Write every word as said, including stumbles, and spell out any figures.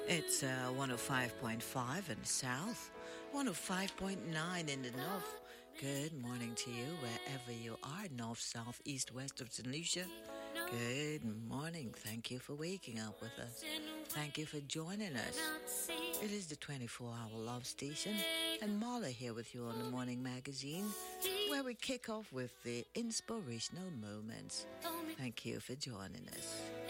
It's uh, one oh five point five in the south, one oh five point nine in the north. Good morning to you wherever you are, north, south, east, west of Saint Lucia. Good morning. Thank you for waking up with us. Thank you for joining us. It is the twenty-four hour love station, and Marla here with you on the Morning Magazine, where we kick off with the inspirational moments. Thank you for joining us.